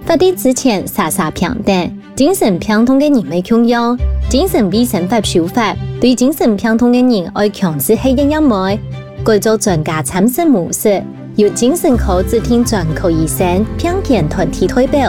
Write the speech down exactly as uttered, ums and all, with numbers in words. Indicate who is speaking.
Speaker 1: 發啲之前傻傻平等，精神病痛嘅人咪強要，精神衛生法修法，對精神病痛嘅人愛強制係一樣冇，改做專家參審模式，由精神科指定專科醫生、病檢團體代表。